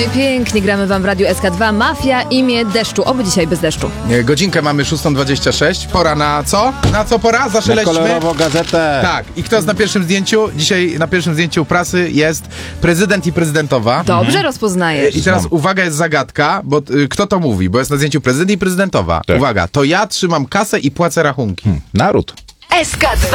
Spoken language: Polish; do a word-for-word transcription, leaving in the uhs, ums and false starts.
i pięknie gramy wam w Radiu S K dwa. Mafia, imię deszczu. Oby dzisiaj bez deszczu. Godzinkę mamy szósta dwadzieścia sześć. Pora na co? Na co pora? Na Zaszelećmy. kolorową gazetę. Tak. I kto jest na pierwszym zdjęciu? Dzisiaj na pierwszym zdjęciu prasy jest prezydent i prezydentowa. Dobrze Mhm. rozpoznajesz. I teraz uwaga, jest zagadka, bo y, kto to mówi? Bo jest na zdjęciu prezydent i prezydentowa. Tak. Uwaga, to ja trzymam kasę i płacę rachunki. Naród. S K dwa.